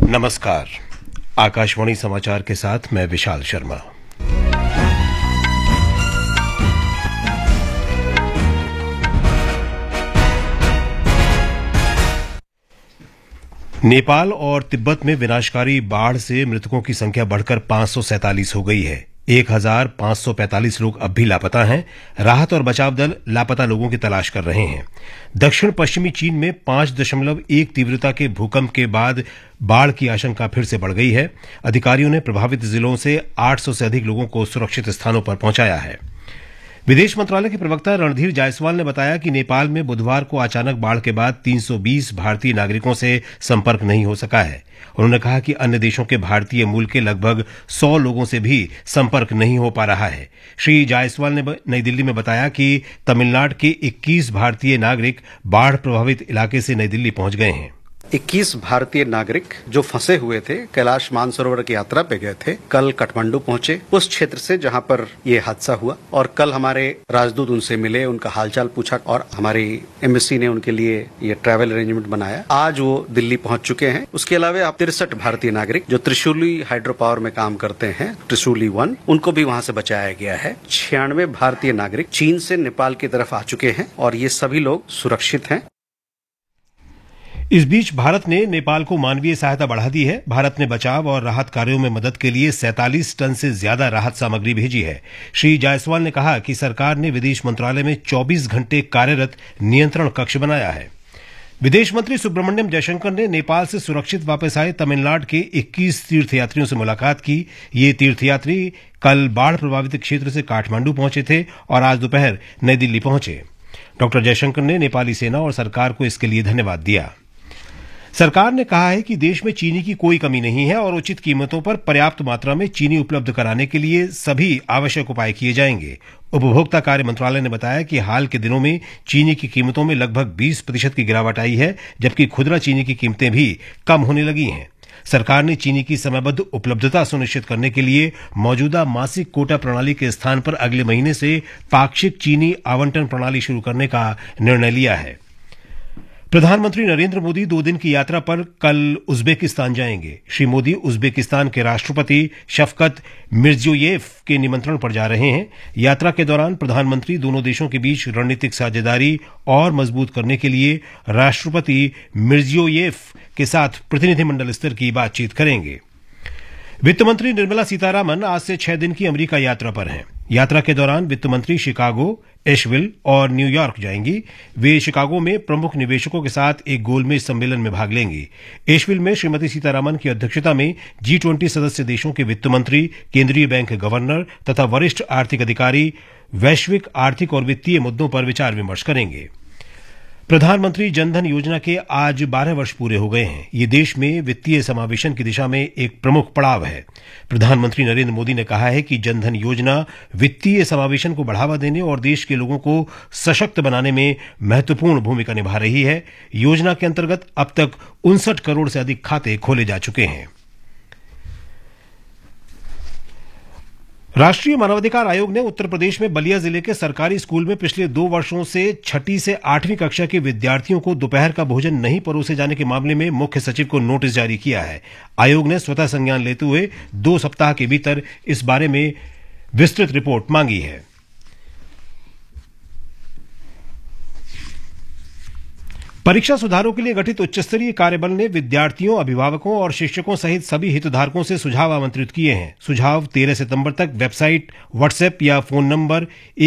नमस्कार। आकाशवाणी समाचार के साथ मैं विशाल शर्मा। नेपाल और तिब्बत में विनाशकारी बाढ़ से मृतकों की संख्या बढ़कर 547 हो गई है। 1545 लोग अब भी लापता हैं। राहत और बचाव दल लापता लोगों की तलाश कर रहे हैं। दक्षिण पश्चिमी चीन में 5.1 तीव्रता के भूकंप के बाद बाढ़ की आशंका फिर से बढ़ गई है। अधिकारियों ने प्रभावित जिलों से 800 से अधिक लोगों को सुरक्षित स्थानों पर पहुंचाया है। विदेश मंत्रालय के प्रवक्ता रणधीर जायसवाल ने बताया कि नेपाल में बुधवार को अचानक बाढ़ के बाद 320 भारतीय नागरिकों से संपर्क नहीं हो सका है। उन्होंने कहा कि अन्य देशों के भारतीय मूल के लगभग 100 लोगों से भी संपर्क नहीं हो पा रहा है। श्री जायसवाल ने नई दिल्ली में बताया कि तमिलनाडु के 21 भारतीय नागरिक बाढ़ प्रभावित इलाके से नई दिल्ली पहुंच गए हैं। 21 भारतीय नागरिक जो फंसे हुए थे, कैलाश मानसरोवर की यात्रा पे गए थे, कल काठमांडू पहुंचे, उस क्षेत्र से जहां पर ये हादसा हुआ। और कल हमारे राजदूत उनसे मिले, उनका हालचाल पूछा और हमारी एम्बेसी ने उनके लिए ये ट्रैवल अरेंजमेंट बनाया। आज वो दिल्ली पहुंच चुके हैं। उसके अलावा 63 भारतीय नागरिक जो त्रिशूली हाइड्रो पावर में काम करते हैं, त्रिशूली 1, उनको भी वहां से बचाया गया है। 96 भारतीय नागरिक चीन से नेपाल की तरफ आ चुके हैं और ये सभी लोग सुरक्षित हैं। इस बीच भारत ने नेपाल को मानवीय सहायता बढ़ा दी है। भारत ने बचाव और राहत कार्यों में मदद के लिए 47 टन से ज्यादा राहत सामग्री भेजी है। श्री जायसवाल ने कहा कि सरकार ने विदेश मंत्रालय में 24 घंटे कार्यरत नियंत्रण कक्ष बनाया है। विदेश मंत्री सुब्रमण्यम जयशंकर ने नेपाल से सुरक्षित वापस आए तमिलनाडु के 21 तीर्थयात्रियों से मुलाकात की। ये तीर्थयात्री कल बाढ़ प्रभावित क्षेत्र से काठमांडू पहुंचे थे और आज दोपहर नई दिल्ली पहुंचे। डॉक्टर जयशंकर ने नेपाली सेना और सरकार को इसके लिए धन्यवाद दिया। सरकार ने कहा है कि देश में चीनी की कोई कमी नहीं है और उचित कीमतों पर पर्याप्त मात्रा में चीनी उपलब्ध कराने के लिए सभी आवश्यक उपाय किए जाएंगे। उपभोक्ता कार्य मंत्रालय ने बताया कि हाल के दिनों में चीनी की कीमतों में लगभग 20% की गिरावट आई है, जबकि खुदरा चीनी की कीमतें भी कम होने लगी हैं। सरकार ने चीनी की समयबद्ध उपलब्धता सुनिश्चित करने के लिए मौजूदा मासिक कोटा प्रणाली के स्थान पर अगले महीने से पाक्षिक चीनी आवंटन प्रणाली शुरू करने का निर्णय लिया है। प्रधानमंत्री नरेंद्र मोदी 2 दिन की यात्रा पर कल उज्बेकिस्तान जाएंगे। श्री मोदी उज्बेकिस्तान के राष्ट्रपति शफकत मिर्जियोयेव के निमंत्रण पर जा रहे हैं। यात्रा के दौरान प्रधानमंत्री दोनों देशों के बीच रणनीतिक साझेदारी और मजबूत करने के लिए राष्ट्रपति मिर्जियोयेव के साथ प्रतिनिधिमंडल स्तर की बातचीत करेंगे। वित्त मंत्री निर्मला सीतारामन आज से 6 दिन की अमेरिका यात्रा पर हैं। यात्रा के दौरान वित्त मंत्री शिकागो, एशविल और न्यूयॉर्क जाएंगी। वे शिकागो में प्रमुख निवेशकों के साथ एक गोलमेज सम्मेलन में भाग लेंगी। एशविल में श्रीमती सीतारामन की अध्यक्षता में G20 सदस्य देशों के वित्त मंत्री, केंद्रीय बैंक गवर्नर तथा वरिष्ठ आर्थिक अधिकारी वैश्विक आर्थिक और वित्तीय मुद्दों पर विचार विमर्श करेंगे। प्रधानमंत्री जनधन योजना के आज 12 वर्ष पूरे हो गए हैं। ये देश में वित्तीय समावेशन की दिशा में एक प्रमुख पड़ाव है। प्रधानमंत्री नरेंद्र मोदी ने कहा है कि जनधन योजना वित्तीय समावेशन को बढ़ावा देने और देश के लोगों को सशक्त बनाने में महत्वपूर्ण भूमिका निभा रही है। योजना के अंतर्गत अब तक 59 करोड़ से अधिक खाते खोले जा चुके हैं। राष्ट्रीय मानवाधिकार आयोग ने उत्तर प्रदेश में बलिया जिले के सरकारी स्कूल में पिछले 2 वर्षों से 6ठी से 8वीं कक्षा के विद्यार्थियों को दोपहर का भोजन नहीं परोसे जाने के मामले में मुख्य सचिव को नोटिस जारी किया है। आयोग ने स्वतः संज्ञान लेते हुए 2 सप्ताह के भीतर इस बारे में विस्तृत रिपोर्ट मांगी है। परीक्षा सुधारों के लिए गठित उच्चस्तरीय कार्यबल ने विद्यार्थियों, अभिभावकों और शिक्षकों सहित सभी हितधारकों से सुझाव आमंत्रित किए हैं। सुझाव 13 सितंबर तक वेबसाइट, व्हाट्सएप या फोन नंबर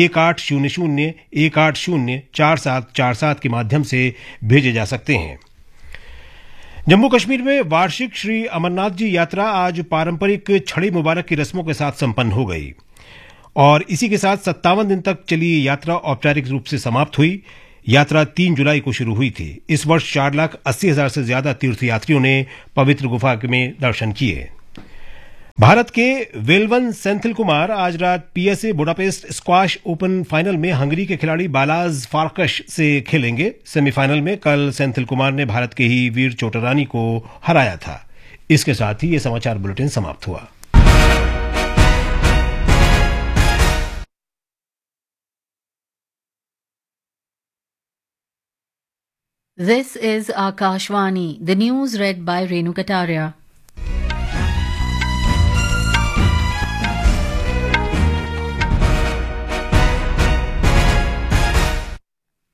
1800-180-4747 के माध्यम से भेजे जा सकते हैं। जम्मू कश्मीर में वार्षिक श्री अमरनाथ जी यात्रा आज पारंपरिक छड़ी मुबारक की रस्मों के साथ संपन्न हो गई और इसी के साथ 57 दिन तक चली ये यात्रा औपचारिक रूप से समाप्त हुई। यात्रा 3 जुलाई को शुरू हुई थी। इस वर्ष 4,80,000 से ज्यादा तीर्थयात्रियों ने पवित्र गुफा में दर्शन किए। भारत के वेलवन सेंथिल कुमार आज रात PSA Budapest squash open final में हंगरी के खिलाड़ी बालाज फार्कश से खेलेंगे। सेमीफाइनल में कल सेंथिल कुमार ने भारत के ही वीर चोटरानी को हराया था। इसके साथ ही ये समाचार बुलेटिन समाप्त हुआ। This is Akashvani, the news read by Renu Kataria.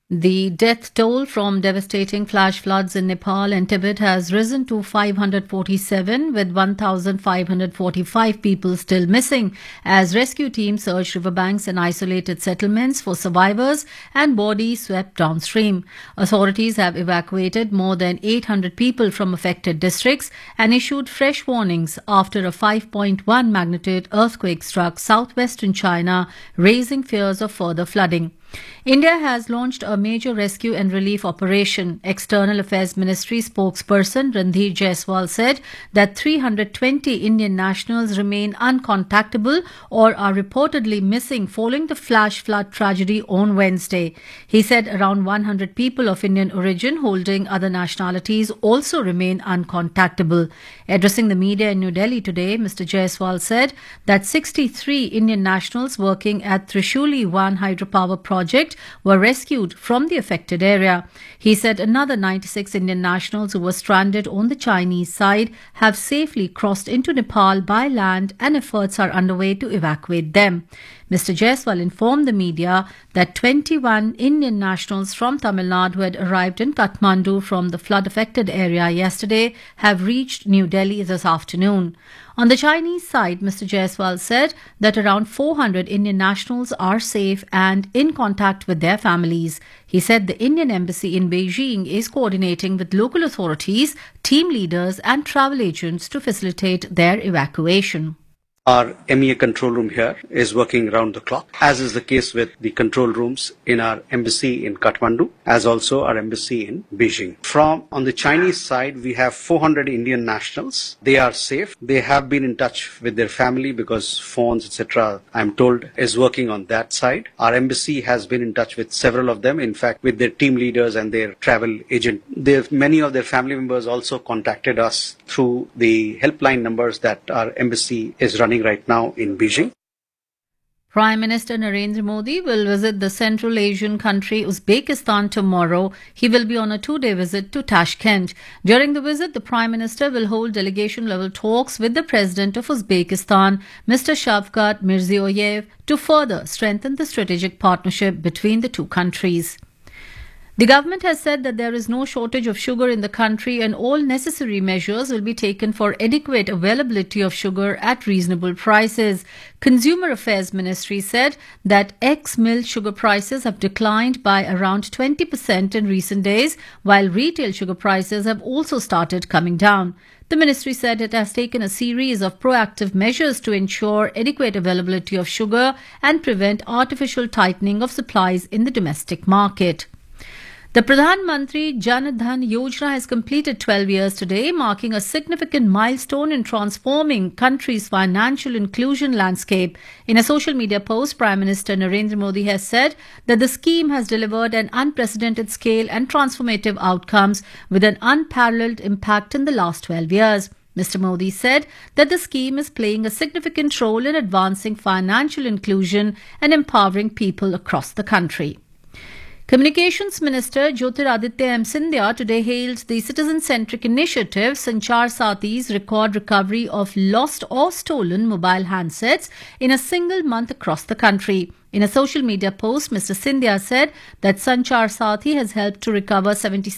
The death toll from devastating flash floods in Nepal and Tibet has risen to 547, with 1,545 people still missing, as rescue teams search riverbanks and isolated settlements for survivors and bodies swept downstream. Authorities have evacuated more than 800 people from affected districts and issued fresh warnings after a 5.1 magnitude earthquake struck southwestern China, raising fears of further flooding. India has launched a major rescue and relief operation. External Affairs Ministry spokesperson Randhir Jaiswal said that 320 Indian nationals remain uncontactable or are reportedly missing following the flash flood tragedy on Wednesday. He said around 100 people of Indian origin holding other nationalities also remain uncontactable. Addressing the media in New Delhi today, Mr. Jaiswal said that 63 Indian nationals working at Trishuli 1 hydropower project were rescued from the affected area. He said another 96 Indian nationals who were stranded on the Chinese side have safely crossed into Nepal by land and efforts are underway to evacuate them. Mr. Jaiswal informed the media that 21 Indian nationals from Tamil Nadu who had arrived in Kathmandu from the flood-affected area yesterday have reached New Delhi this afternoon. On the Chinese side, Mr. Jaiswal said that around 400 Indian nationals are safe and in contact with their families. He said the Indian embassy in Beijing is coordinating with local authorities, team leaders and travel agents to facilitate their evacuation. Our MEA control room here is working around the clock, as is the case with the control rooms in our embassy in Kathmandu, as also our embassy in Beijing. On the Chinese side, we have 400 Indian nationals. They are safe. They have been in touch with their family because phones, etc., I'm told, is working on that side. Our embassy has been in touch with several of them, in fact, with their team leaders and their travel agent. Many of their family members also contacted us through the helpline numbers that our embassy is running right now in Beijing. Prime Minister Narendra Modi will visit the Central Asian country Uzbekistan tomorrow. He will be on a 2-day visit to Tashkent. During the visit, the Prime Minister will hold delegation-level talks with the President of Uzbekistan, Mr. Shavkat Mirziyoyev, to further strengthen the strategic partnership between the two countries. The government has said that there is no shortage of sugar in the country and all necessary measures will be taken for adequate availability of sugar at reasonable prices. Consumer Affairs Ministry said that ex-mill sugar prices have declined by around 20% in recent days, while retail sugar prices have also started coming down. The ministry said it has taken a series of proactive measures to ensure adequate availability of sugar and prevent artificial tightening of supplies in the domestic market. The Pradhan Mantri Jan Dhan Yojana has completed 12 years today, marking a significant milestone in transforming country's financial inclusion landscape. In a social media post, Prime Minister Narendra Modi has said that the scheme has delivered an unprecedented scale and transformative outcomes with an unparalleled impact in the last 12 years. Mr. Modi said that the scheme is playing a significant role in advancing financial inclusion and empowering people across the country. Communications Minister Jyotiraditya M. Scindia today hailed the citizen-centric initiative Sanchar Sathi's record recovery of lost or stolen mobile handsets in a single month across the country. In a social media post, Mr. Scindia said that Sanchar Sathi has helped to recover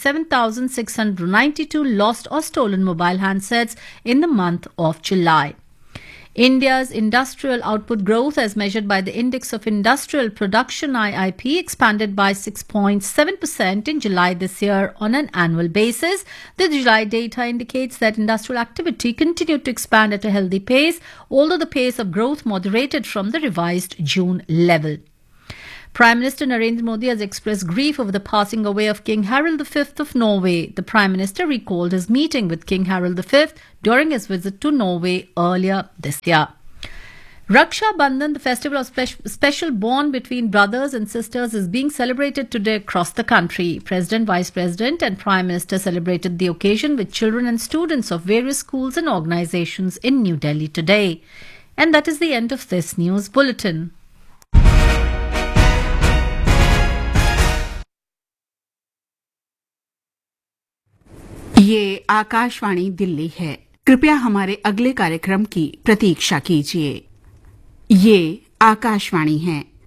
77,692 lost or stolen mobile handsets in the month of July. India's industrial output growth as measured by the Index of Industrial Production IIP expanded by 6.7% in July this year on an annual basis. The July data indicates that industrial activity continued to expand at a healthy pace, although the pace of growth moderated from the revised June level. Prime Minister Narendra Modi has expressed grief over the passing away of King Harald V of Norway. The Prime Minister recalled his meeting with King Harald V during his visit to Norway earlier this year. Raksha Bandhan, the festival of special bond between brothers and sisters, is being celebrated today across the country. President, Vice President and Prime Minister celebrated the occasion with children and students of various schools and organizations in New Delhi today. And that is the end of this news bulletin. ये आकाशवाणी दिल्ली है। कृपया हमारे अगले कार्यक्रम की प्रतीक्षा कीजिए। ये आकाशवाणी है।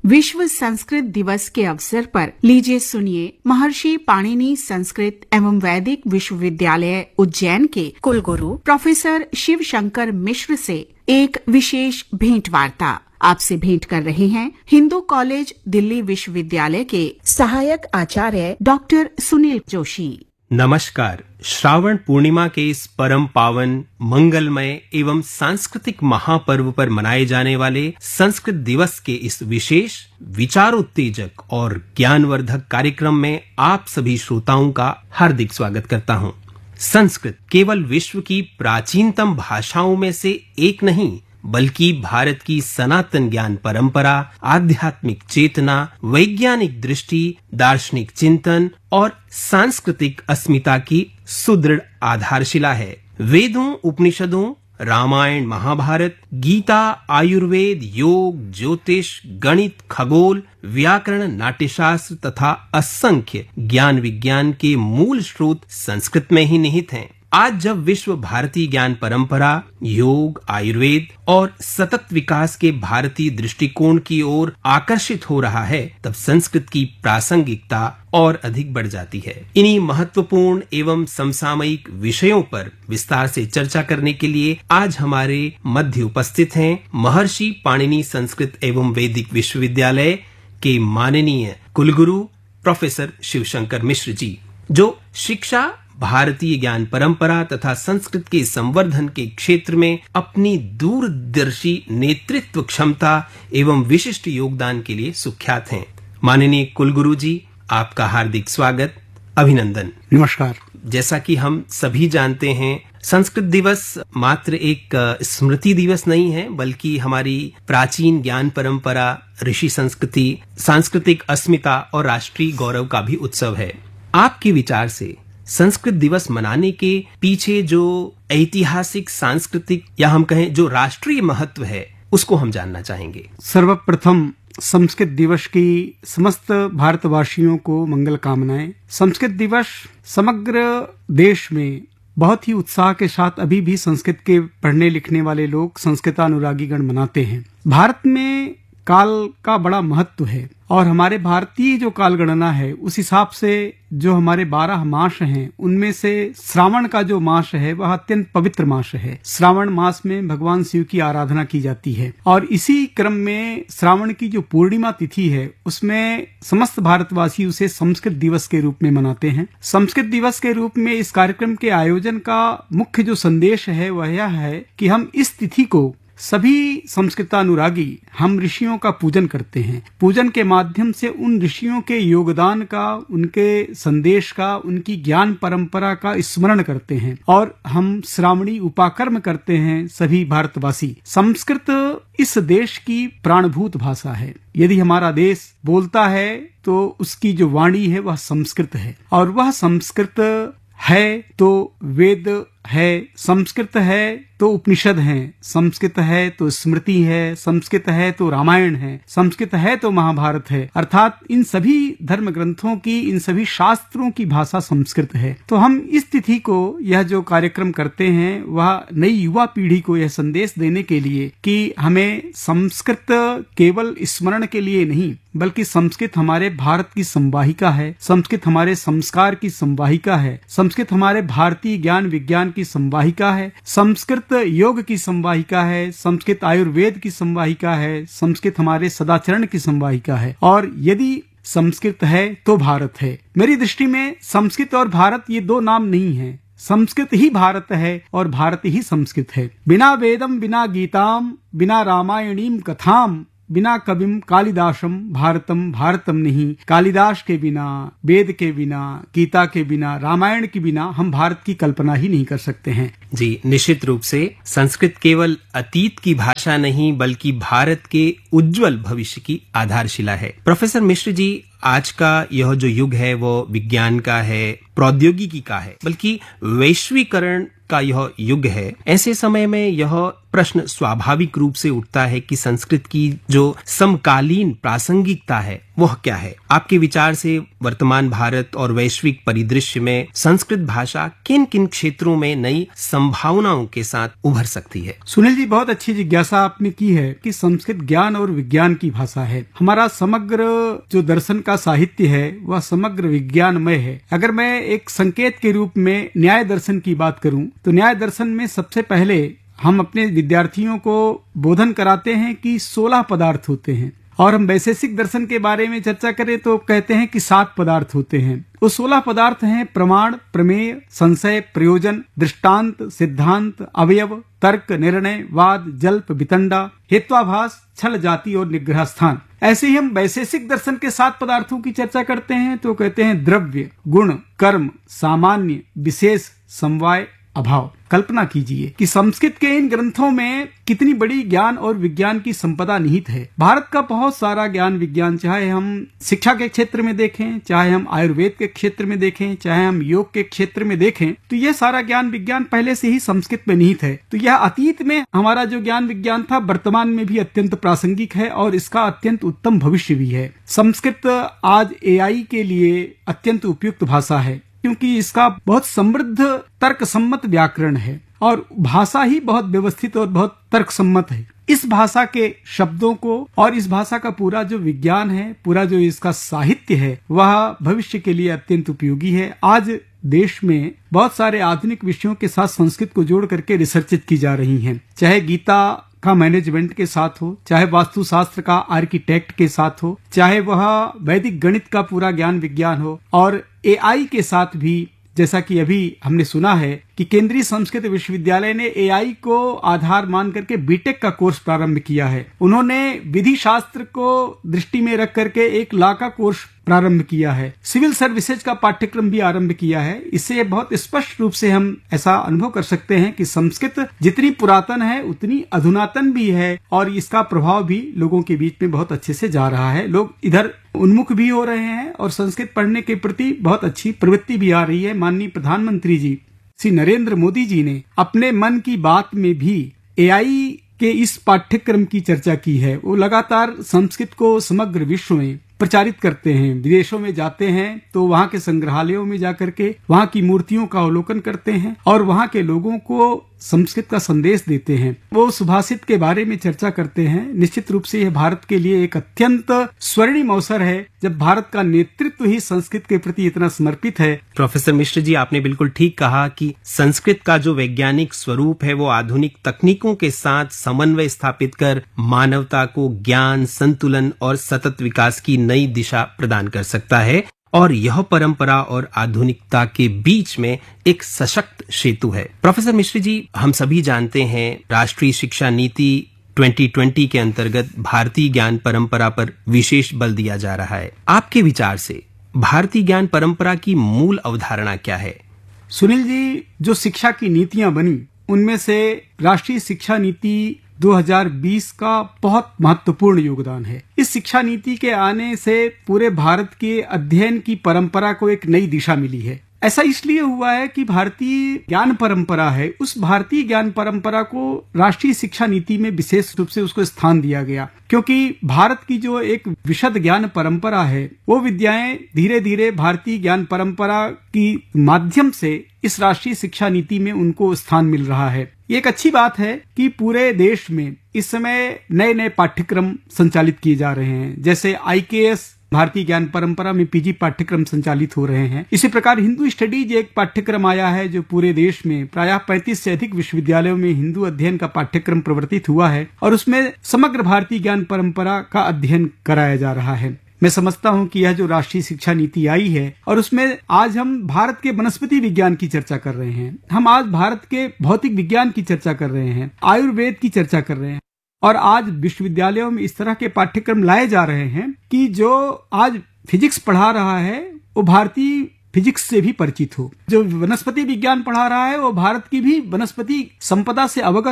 विश्व संस्कृत दिवस के अवसर पर लीजिए सुनिए महर्षि पाणिनि संस्कृत एवं वैदिक विश्वविद्यालय उज्जैन के कुलगुरु प्रोफेसर शिव शंकर मिश्र से एक विशेष भेंट वार्ता। आपसे भेंट कर रहे हैं हिंदू कॉलेज दिल्ली विश्वविद्यालय के सहायक आचार्य डॉक्टर सुनील जोशी। नमस्कार। श्रावण पूर्णिमा के इस परम पावन मंगलमय एवं सांस्कृतिक महापर्व पर मनाए जाने वाले संस्कृत दिवस के इस विशेष विचारोत्तेजक और ज्ञानवर्धक कार्यक्रम में आप सभी श्रोताओं का हार्दिक स्वागत करता हूं। संस्कृत केवल विश्व की प्राचीनतम भाषाओं में से एक नहीं, बल्कि भारत की सनातन ज्ञान परंपरा, आध्यात्मिक चेतना, वैज्ञानिक दृष्टि, दार्शनिक चिंतन और सांस्कृतिक अस्मिता की सुदृढ़ आधारशिला है। वेदों, उपनिषदों, रामायण, महाभारत, गीता, आयुर्वेद, योग, ज्योतिष, गणित, खगोल, व्याकरण, नाट्यशास्त्र तथा असंख्य ज्ञान विज्ञान के मूल स्रोत संस्कृत में ही निहित हैं। आज जब विश्व भारतीय ज्ञान परंपरा, योग, आयुर्वेद और सतत विकास के भारतीय दृष्टिकोण की ओर आकर्षित हो रहा है, तब संस्कृत की प्रासंगिकता और अधिक बढ़ जाती है। इन्हीं महत्वपूर्ण एवं समसामयिक विषयों पर विस्तार से चर्चा करने के लिए आज हमारे मध्य उपस्थित हैं महर्षि पाणिनि संस्कृत एवं वैदिक विश्वविद्यालय के माननीय कुलगुरु प्रोफेसर शिवशंकर मिश्र जी, जो शिक्षा, भारतीय ज्ञान परंपरा तथा संस्कृत के संवर्धन के क्षेत्र में अपनी दूरदर्शी नेतृत्व क्षमता एवं विशिष्ट योगदान के लिए सुख्यात हैं। माननीय कुलगुरु जी, आपका हार्दिक स्वागत, अभिनंदन। नमस्कार। जैसा कि हम सभी जानते हैं, संस्कृत दिवस मात्र एक स्मृति दिवस नहीं है, बल्कि हमारी प्राचीन ज्ञान परंपरा, ऋषि संस्कृति, सांस्कृतिक अस्मिता और राष्ट्रीय गौरव का भी उत्सव है। आपके विचार से संस्कृत दिवस मनाने के पीछे जो ऐतिहासिक, सांस्कृतिक या हम कहें जो राष्ट्रीय महत्व है, उसको हम जानना चाहेंगे। सर्वप्रथम संस्कृत दिवस की समस्त भारतवासियों को मंगल कामनाएं। संस्कृत दिवस समग्र देश में बहुत ही उत्साह के साथ अभी भी संस्कृत के पढ़ने लिखने वाले लोग, संस्कृतानुरागी गण मनाते हैं। भारत में काल का बड़ा महत्व है और हमारे भारतीय जो काल गणना है उस हिसाब से जो हमारे 12 मास हैं, उनमें से श्रावण का जो मास है वह अत्यंत पवित्र मास है। श्रावण मास में भगवान शिव की आराधना की जाती है और इसी क्रम में श्रावण की जो पूर्णिमा तिथि है उसमें समस्त भारतवासी उसे संस्कृत दिवस के रूप में मनाते हैं। संस्कृत दिवस के रूप में इस कार्यक्रम के आयोजन का मुख्य जो संदेश है वह यह है कि हम इस तिथि को सभी संस्कृतानुरागी हम ऋषियों का पूजन करते हैं। पूजन के माध्यम से उन ऋषियों के योगदान का, उनके संदेश का, उनकी ज्ञान परंपरा का स्मरण करते हैं और हम श्रावणी उपाकर्म करते हैं सभी भारतवासी। संस्कृत इस देश की प्राणभूत भाषा है। यदि हमारा देश बोलता है तो उसकी जो वाणी है वह संस्कृत है और वह संस्कृत है तो वेद है, संस्कृत है तो उपनिषद हैं, संस्कृत है तो स्मृति है, संस्कृत है तो रामायण है, संस्कृत है तो महाभारत है। अर्थात इन सभी धर्म ग्रंथों की, इन सभी शास्त्रों की भाषा संस्कृत है। तो हम इस तिथि को, यह जो कार्यक्रम करते हैं, वह नई युवा पीढ़ी को यह संदेश देने के लिए कि हमें संस्कृत केवल स्मरण के लिए नहीं, बल्कि संस्कृत हमारे भारत की संवाहिका है, संस्कृत हमारे संस्कार की संवाहिका है, संस्कृत हमारे भारतीय ज्ञान विज्ञान की संवाहिका है, संस्कृत योग की संवाहिका है, संस्कृत आयुर्वेद की संवाहिका है, संस्कृत हमारे सदाचरण की संवाहिका है और यदि संस्कृत है तो भारत है। मेरी दृष्टि में संस्कृत और भारत ये दो नाम नहीं है, संस्कृत ही भारत है और भारत ही संस्कृत है। बिना वेदम, बिना गीताम, बिना रामायणीम कथाम, बिना कविम कालिदासम भारतम भारतम नहीं। कालिदास के बिना, वेद के बिना, गीता के बिना, रामायण के बिना हम भारत की कल्पना ही नहीं कर सकते हैं। जी, निश्चित रूप से संस्कृत केवल अतीत की भाषा नहीं, बल्कि भारत के उज्जवल भविष्य की आधारशिला है। प्रोफेसर मिश्र जी, आज का यह जो युग है वो विज्ञान का है, प्रौद्योगिकी का है, बल्कि वैश्वीकरण का यह युग है। ऐसे समय में यह प्रश्न स्वाभाविक रूप से उठता है कि संस्कृत की जो समकालीन प्रासंगिकता है वह क्या है। आपके विचार से वर्तमान भारत और वैश्विक परिदृश्य में संस्कृत भाषा किन किन क्षेत्रों में नई संभावनाओं के साथ उभर सकती है? सुनील जी, बहुत अच्छी जिज्ञासा आपने की है कि संस्कृत ज्ञान और विज्ञान की भाषा है। हमारा समग्र जो दर्शन का साहित्य है वह समग्र विज्ञानमय है। अगर मैं एक संकेत के रूप में न्याय दर्शन की बात करूं तो न्याय दर्शन में सबसे पहले हम अपने विद्यार्थियों को बोधन कराते हैं कि 16 पदार्थ होते हैं, और हम वैशेषिक दर्शन के बारे में चर्चा करें तो कहते हैं कि 7 पदार्थ होते हैं। वो 16 पदार्थ हैं प्रमाण, प्रमेय, संशय, प्रयोजन, दृष्टांत, सिद्धांत, अवयव, तर्क, निर्णय, वाद, जल्प, वितंडा, हेत्वाभास, छल, जाति और निग्रह स्थान। ऐसे ही हम वैशेषिक दर्शन के 7 पदार्थों की चर्चा करते हैं तो कहते हैं द्रव्य, गुण, कर्म, सामान्य, विशेष, समवाय, अभाव। कल्पना कीजिए कि संस्कृत के इन ग्रंथों में कितनी बड़ी ज्ञान और विज्ञान की संपदा निहित है। भारत का बहुत सारा ज्ञान विज्ञान, चाहे हम शिक्षा के क्षेत्र में देखें, चाहे हम आयुर्वेद के क्षेत्र में देखें, चाहे हम योग के क्षेत्र में देखें, तो यह सारा ज्ञान विज्ञान पहले से ही संस्कृत में निहित है। तो यह अतीत में हमारा जो ज्ञान विज्ञान था वर्तमान में भी अत्यंत प्रासंगिक है और इसका अत्यंत उत्तम भविष्य भी है। संस्कृत आज AI के लिए अत्यंत उपयुक्त भाषा है क्योंकि इसका बहुत समृद्ध तर्क सम्मत व्याकरण है और भाषा ही बहुत व्यवस्थित और बहुत तर्क सम्मत है। इस भाषा के शब्दों को और इस भाषा का पूरा जो विज्ञान है, पूरा जो इसका साहित्य है, वह भविष्य के लिए अत्यंत उपयोगी है। आज देश में बहुत सारे आधुनिक विषयों के साथ संस्कृत को जोड़ करके रिसर्चेज की जा रही हैं, चाहे गीता का मैनेजमेंट के साथ हो, चाहे वास्तुशास्त्र का आर्किटेक्ट के साथ हो, चाहे वह वैदिक गणित का पूरा ज्ञान विज्ञान हो, और AI के साथ भी, जैसा कि अभी हमने सुना है कि केंद्रीय संस्कृत विश्वविद्यालय ने AI को आधार मान करके बीटेक का कोर्स प्रारंभ किया है। उन्होंने विधि शास्त्र को दृष्टि में रख करके एक लॉ का कोर्स प्रारंभ किया है, सिविल सर्विसेज का पाठ्यक्रम भी आरंभ किया है। इससे बहुत स्पष्ट रूप से हम ऐसा अनुभव कर सकते हैं कि संस्कृत जितनी पुरातन है उतनी अधुनातन भी है और इसका प्रभाव भी लोगों के बीच में बहुत अच्छे से जा रहा है। लोग इधर उन्मुख भी हो रहे हैं और संस्कृत पढ़ने के प्रति बहुत अच्छी प्रवृत्ति भी आ रही है। माननीय प्रधानमंत्री जी श्री नरेंद्र मोदी जी ने अपने मन की बात में भी AI के इस पाठ्यक्रम की चर्चा की है। वो लगातार संस्कृत को समग्र विश्व में प्रचारित करते हैं। विदेशों में जाते हैं तो वहाँ के संग्रहालयों में जाकर के वहाँ की मूर्तियों का अवलोकन करते हैं और वहाँ के लोगों को संस्कृत का संदेश देते हैं। वो सुभाषित के बारे में चर्चा करते हैं। निश्चित रूप से यह भारत के लिए एक अत्यंत स्वर्णिम अवसर है जब भारत का नेतृत्व ही संस्कृत के प्रति इतना समर्पित है। प्रोफेसर मिश्र जी, आपने बिल्कुल ठीक कहा कि संस्कृत का जो वैज्ञानिक स्वरूप है वो आधुनिक तकनीकों के साथ समन्वय स्थापित कर मानवता को ज्ञान, संतुलन और सतत विकास की नई दिशा प्रदान कर सकता है और यह परंपरा और आधुनिकता के बीच में एक सशक्त सेतु है। प्रोफेसर मिश्र जी, हम सभी जानते हैं राष्ट्रीय शिक्षा नीति 2020 के अंतर्गत भारतीय ज्ञान परंपरा पर विशेष बल दिया जा रहा है। आपके विचार से भारतीय ज्ञान परंपरा की मूल अवधारणा क्या है? सुनील जी, जो शिक्षा की नीतियां बनी उनमें से राष्ट्रीय शिक्षा नीति 2020 का बहुत महत्वपूर्ण योगदान है। इस शिक्षा नीति के आने से पूरे भारत के अध्ययन की परंपरा को एक नई दिशा मिली है। ऐसा इसलिए हुआ है कि भारतीय ज्ञान परंपरा है, उस भारतीय ज्ञान परंपरा को राष्ट्रीय शिक्षा नीति में विशेष रूप से उसको स्थान दिया गया, क्योंकि भारत की जो एक विशद ज्ञान परंपरा है वो विद्याएं धीरे धीरे भारतीय ज्ञान परंपरा की माध्यम से इस राष्ट्रीय शिक्षा नीति में उनको स्थान मिल रहा है। ये एक अच्छी बात है कि पूरे देश में इस समय नए नए पाठ्यक्रम संचालित किए जा रहे हैं। जैसे IKS भारतीय ज्ञान परंपरा में PG पाठ्यक्रम संचालित हो रहे हैं। इसी प्रकार हिंदू स्टडीज एक पाठ्यक्रम आया है जो पूरे देश में प्रायः 35 से अधिक विश्वविद्यालयों में हिंदू अध्ययन का पाठ्यक्रम प्रवर्तित हुआ है और उसमें समग्र भारतीय ज्ञान परंपरा का अध्ययन कराया जा रहा है। मैं समझता हूं कि यह जो राष्ट्रीय शिक्षा नीति आई है और उसमें आज हम भारत के वनस्पति विज्ञान की चर्चा कर रहे हैं, हम आज भारत के भौतिक विज्ञान की चर्चा कर रहे हैं, आयुर्वेद की चर्चा कर रहे हैं और आज विश्वविद्यालयों में इस तरह के पाठ्यक्रम लाए जा रहे हैं कि जो आज फिजिक्स पढ़ा रहा है वो भारतीय फिजिक्स से भी परिचित हो, जो वनस्पति विज्ञान पढ़ा रहा है वो भारत की भी वनस्पति संपदा से अवगत हो।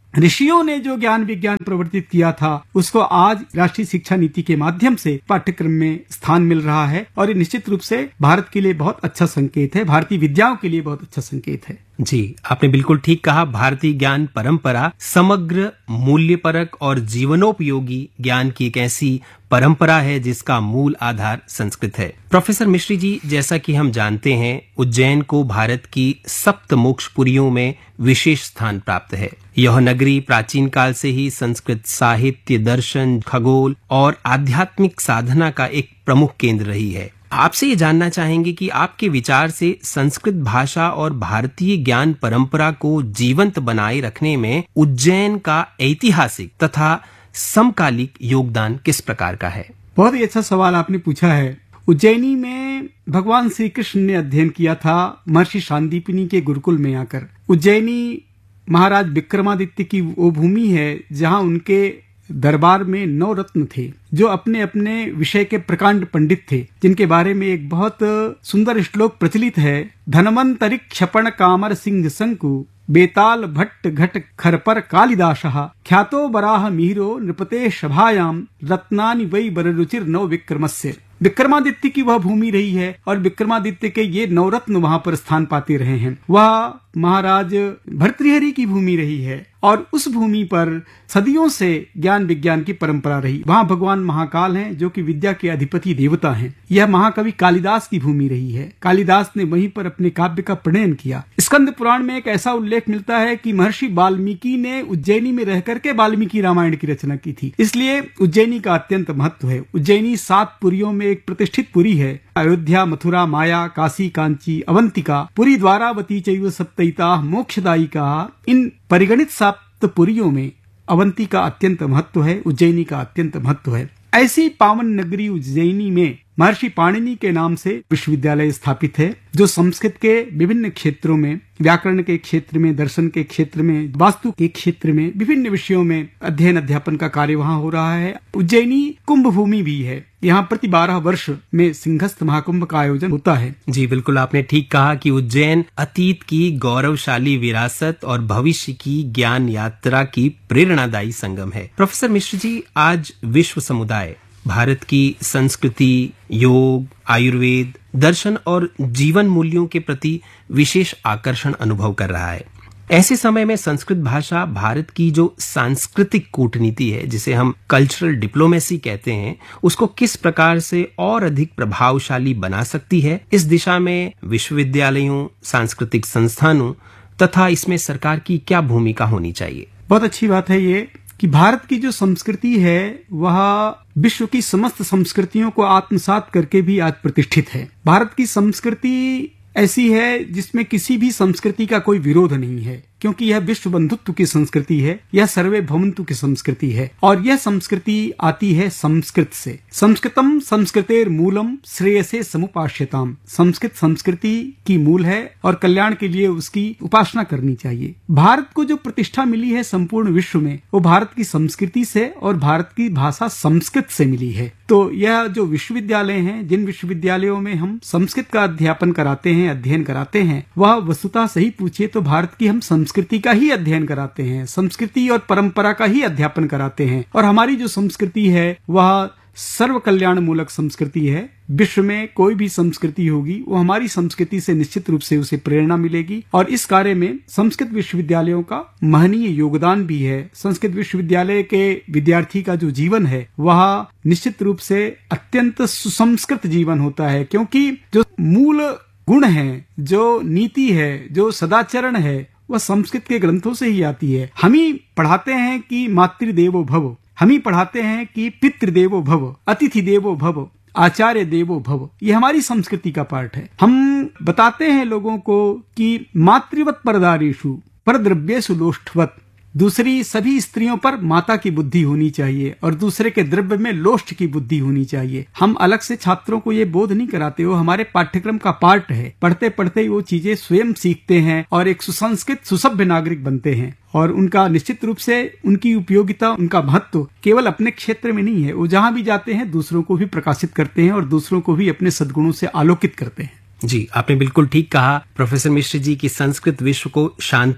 ऋषियों ने जो ज्ञान विज्ञान प्रवर्तित किया था उसको आज राष्ट्रीय शिक्षा नीति के माध्यम से पाठ्यक्रम में स्थान मिल रहा है, और ये निश्चित रूप से भारत के लिए बहुत अच्छा संकेत है, भारतीय विद्याओं के लिए बहुत अच्छा संकेत है। जी, आपने बिल्कुल ठीक कहा। भारतीय ज्ञान परंपरा समग्र, मूल्यपरक और जीवनोपयोगी ज्ञान की एक ऐसी परंपरा है जिसका मूल आधार संस्कृत है। प्रोफेसर मिश्री जी, जैसा कि हम जानते हैं, उज्जैन को भारत की सप्त मोक्षपुरियों में विशेष स्थान प्राप्त है। यह नगरी प्राचीन काल से ही संस्कृत साहित्य, दर्शन, खगोल और आध्यात्मिक साधना का एक प्रमुख केंद्र रही है। आपसे ये जानना चाहेंगे कि आपके विचार से संस्कृत भाषा और भारतीय ज्ञान परंपरा को जीवंत बनाए रखने में उज्जैन का ऐतिहासिक तथा समकालिक योगदान किस प्रकार का है? बहुत ही अच्छा सवाल आपने पूछा है। उज्जैनी में भगवान श्री कृष्ण ने अध्ययन किया था महर्षि शांतिपुनी के गुरुकुल में आकर। उज्जैनी महाराज विक्रमादित्य की वो भूमि है जहां उनके दरबार में 9 रत्न थे, जो अपने अपने विषय के प्रकांड पंडित थे, जिनके बारे में एक बहुत सुंदर श्लोक प्रचलित है। धनवंतरिक क्षपण कामर सिंह शंकु बेताल भट्ट घट खरपर कालिदासः ख्यातो बराह मिहिरो नृपते सभायाम रत्नानि वै बररुचिर नौ विक्रमस्य। विक्रमादित्य की वह भूमि रही है और विक्रमादित्य के ये 9 रत्न वहां पर स्थान पाते रहे हैं। वह महाराज भर्तृहरि की भूमि रही है और उस भूमि पर सदियों से ज्ञान विज्ञान की परंपरा रही। वहां भगवान महाकाल हैं जो कि विद्या के अधिपति देवता हैं। यह महाकवि कालिदास की भूमि रही है। कालिदास ने वहीं पर अपने काव्य का प्रणयन किया। स्कंद पुराण में एक ऐसा उल्लेख मिलता है कि महर्षि वाल्मीकि ने उज्जैनी में रह करके वाल्मीकि रामायण की रचना की थी। इसलिए उज्जैनी का अत्यंत महत्व है। उज्जैनी 7 पुरियों में एक प्रतिष्ठित पुरी है। अयोध्या, मथुरा, माया, काशी, कांची, अवंतिका, पुरी, द्वारावती चैव सप्तैता मोक्षदायिका। इन परिगणित 7 पुरियों में अवंती का अत्यंत महत्व है, उज्जैनी का अत्यंत महत्व है। ऐसी पावन नगरी उज्जैनी में महर्षि पाणिनि के नाम से विश्वविद्यालय स्थापित है, जो संस्कृत के विभिन्न क्षेत्रों में, व्याकरण के क्षेत्र में, दर्शन के क्षेत्र में, वास्तु के क्षेत्र में, विभिन्न विषयों में अध्ययन अध्यापन का कार्य वहां हो रहा है। उज्जैनी कुंभ भूमि भी है। यहाँ प्रति 12 वर्ष में सिंहस्थ महाकुंभ का आयोजन होता है। जी बिल्कुल, आपने ठीक कहा कि उज्जैन अतीत की गौरवशाली विरासत और भविष्य की ज्ञान यात्रा की प्रेरणादायी संगम है। प्रोफेसर मिश्र जी, आज विश्व समुदाय भारत की संस्कृति, योग, आयुर्वेद, दर्शन और जीवन मूल्यों के प्रति विशेष आकर्षण अनुभव कर रहा है। ऐसे समय में संस्कृत भाषा भारत की जो सांस्कृतिक कूटनीति है, जिसे हम कल्चरल डिप्लोमेसी कहते हैं, उसको किस प्रकार से और अधिक प्रभावशाली बना सकती है? इस दिशा में विश्वविद्यालयों, सांस्कृतिक संस्थानों तथा इसमें सरकार की क्या भूमिका होनी चाहिए? बहुत अच्छी बात है ये कि भारत की जो संस्कृति है वह विश्व की समस्त संस्कृतियों को आत्मसात करके भी आज प्रतिष्ठित है। भारत की संस्कृति ऐसी है जिसमें किसी भी संस्कृति का कोई विरोध नहीं है, क्योंकि यह विश्व बंधुत्व की संस्कृति है, यह सर्वे भवन्तु की संस्कृति है और यह संस्कृति आती है संस्कृत से। संस्कृतम संस्कृतेर मूलम श्रेयसे समुपास्यताम। संस्कृत संस्कृति की मूल है और कल्याण के लिए उसकी उपासना करनी चाहिए। भारत को जो प्रतिष्ठा मिली है संपूर्ण विश्व में, वो भारत की संस्कृति से और भारत की भाषा संस्कृत से मिली है। तो यह जो विश्वविद्यालय हैं, जिन विश्वविद्यालयों में हम संस्कृत का अध्यापन कराते हैं, अध्ययन कराते हैं, वह वस्तुतः सही पूछिए तो भारत की हम संस्कृति का ही अध्ययन कराते हैं, संस्कृति और परंपरा का ही अध्यापन कराते हैं। और हमारी जो संस्कृति है वह सर्व कल्याण मूलक संस्कृति है। विश्व में कोई भी संस्कृति होगी वो हमारी संस्कृति से निश्चित रूप से उसे प्रेरणा मिलेगी और इस कार्य में संस्कृत विश्वविद्यालयों का महनीय योगदान भी है। संस्कृत विश्वविद्यालय के विद्यार्थी का जो जीवन है वह निश्चित रूप से अत्यंत सुसंस्कृत जीवन होता है, क्योंकि जो मूल गुण है, जो नीति है, जो सदाचरण है, वह संस्कृत के ग्रंथों से ही आती है। हम ही पढ़ाते हैं कि मातृदेवो भव, हम ही पढ़ाते हैं कि पितृदेवो भव, अतिथि देवो भव, आचार्य देवो भव। ये हमारी संस्कृति का पार्ट है। हम बताते हैं लोगों को कि मातृवत परदारेषु परद्रव्येषु लोष्ठवत। दूसरी सभी स्त्रियों पर माता की बुद्धि होनी चाहिए और दूसरे के द्रव्य में लोष्ठ की बुद्धि होनी चाहिए। हम अलग से छात्रों को ये बोध नहीं कराते, वो हमारे पाठ्यक्रम का पार्ट है। पढ़ते पढ़ते ही वो चीजें स्वयं सीखते हैं और एक सुसंस्कृत सुसभ्य नागरिक बनते हैं और उनका निश्चित रूप से उनकी उपयोगिता, उनका महत्व केवल अपने क्षेत्र में नहीं है, वो जहां भी जाते हैं दूसरों को भी प्रकाशित करते हैं और दूसरों को भी अपने सद्गुणों से आलोकित करते हैं। जी, आपने बिल्कुल ठीक कहा प्रोफेसर मिश्र जी की संस्कृत विश्व को शांति,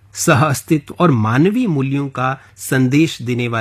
सह अस्तित्व और मानवीय मूल्यों का संदेश देने वाला